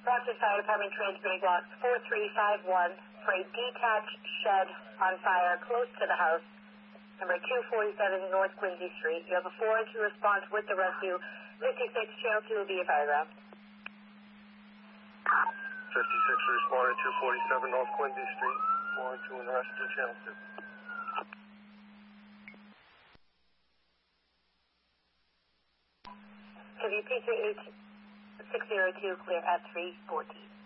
Rochester Fire Department transmitting block 4351 for a detached shed on fire close to the house, number 247 North Quincy Street. You have a 412 response with the rescue. 56 Channel 2 will be your fire ground. 56 responded 247 North Quincy Street. 412 in the rescue, Channel 2. WPKH 602 clear at 314.